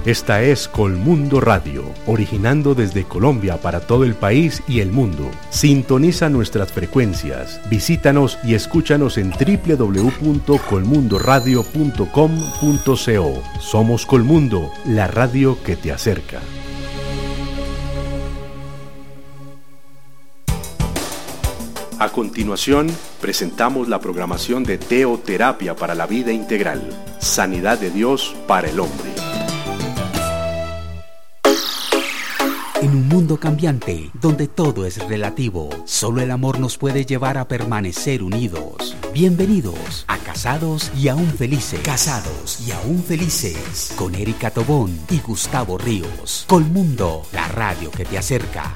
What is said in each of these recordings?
Esta es Colmundo Radio, originando desde Colombia para todo el país y el mundo. Sintoniza nuestras frecuencias, visítanos y escúchanos en www.colmundoradio.com.co. Somos Colmundo, la radio que te acerca. A continuación, presentamos la programación de Teoterapia para la Vida Integral, Sanidad de Dios para el Hombre. En un mundo cambiante, donde todo es relativo, solo el amor nos puede llevar a permanecer unidos. Bienvenidos a Casados y Aún Felices. Casados y Aún Felices, con Erika Tobón y Gustavo Ríos. Colmundo, la radio que te acerca.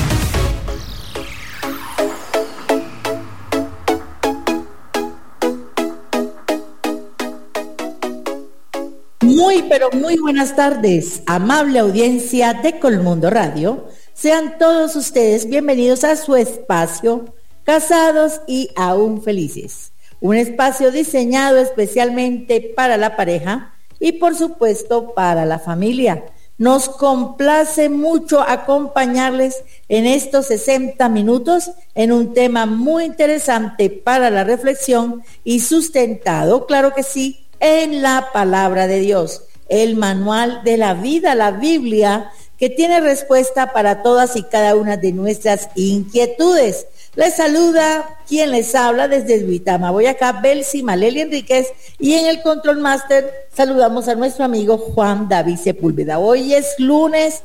Pero muy buenas tardes, amable audiencia de Colmundo Radio. Sean todos ustedes bienvenidos a su espacio Casados y Aún Felices. Un espacio diseñado especialmente para la pareja y por supuesto para la familia. Nos complace mucho acompañarles en estos 60 minutos en un tema muy interesante para la reflexión y sustentado, claro que sí, en la palabra de Dios. El manual de la vida, la Biblia, que tiene respuesta para todas y cada una de nuestras inquietudes. Les saluda quien les habla desde Duitama, Boyacá, Belsi Maleli Enríquez, y en el Control Master saludamos a nuestro amigo Juan David Sepúlveda. Hoy es lunes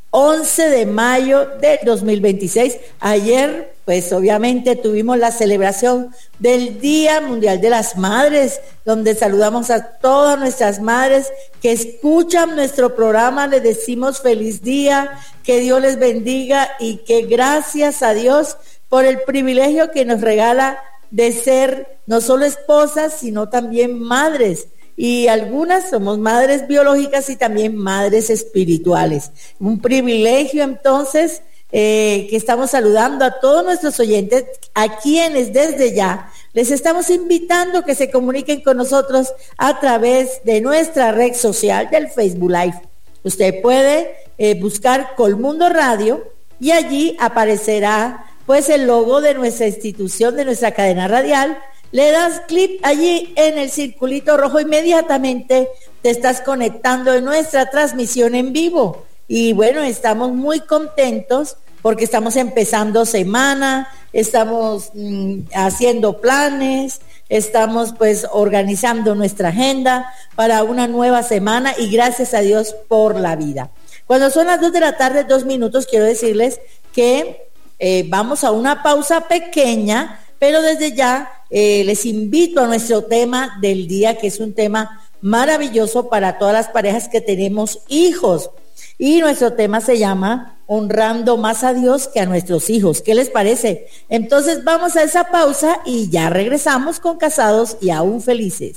11 de mayo del 2026. Ayer, pues obviamente tuvimos la celebración del Día Mundial de las Madres, donde saludamos a todas nuestras madres que escuchan nuestro programa. Les decimos feliz día, que Dios les bendiga y que gracias a Dios por el privilegio que nos regala de ser no solo esposas, sino también madres. Y algunas somos madres biológicas y también madres espirituales. Un privilegio entonces que estamos saludando a todos nuestros oyentes, a quienes desde ya les estamos invitando que se comuniquen con nosotros a través de nuestra red social del Facebook Live. Usted puede buscar Colmundo Radio y allí aparecerá pues el logo de nuestra institución, de nuestra cadena radial. Le das clic allí en el circulito rojo, inmediatamente te estás conectando en nuestra transmisión en vivo. Y bueno, estamos muy contentos porque estamos empezando semana, estamos haciendo planes, estamos pues organizando nuestra agenda para una nueva semana y gracias a Dios por la vida. Cuando son las 2 de la tarde, 2 minutos, quiero decirles que vamos a una pausa pequeña, pero desde ya les invito a nuestro tema del día, que es un tema maravilloso para todas las parejas que tenemos hijos. Y nuestro tema se llama Honrando más a Dios que a nuestros hijos. ¿Qué les parece? Entonces vamos a esa pausa y ya regresamos con Casados y Aún Felices.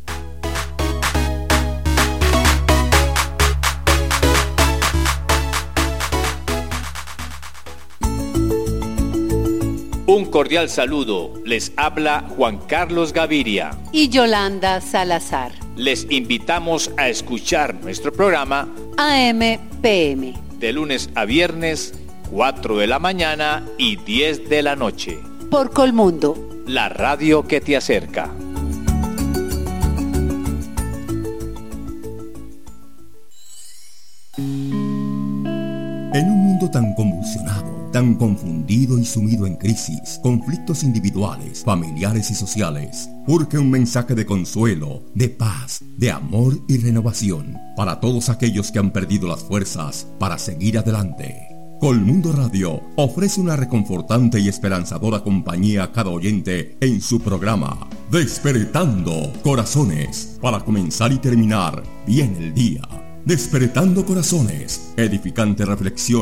Un cordial saludo, les habla Juan Carlos Gaviria y Yolanda Salazar. Les invitamos a escuchar nuestro programa AM/PM de lunes a viernes, 4 de la mañana y 10 de la noche. Por Colmundo, la radio que te acerca. En un mundo tan convulsionado, tan confundido y sumido en crisis, conflictos individuales, familiares y sociales, urge un mensaje de consuelo, de paz, de amor y renovación para todos aquellos que han perdido las fuerzas para seguir adelante. Colmundo Radio ofrece una reconfortante y esperanzadora compañía a cada oyente en su programa Despertando Corazones, para comenzar y terminar bien el día. Despertando Corazones, edificante reflexión